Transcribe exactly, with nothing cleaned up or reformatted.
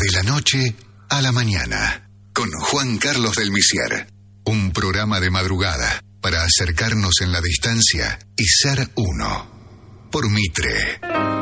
De la noche a la mañana, con Juan Carlos del Misier. Un programa de madrugada para acercarnos en la distancia y ser uno. Por Mitre.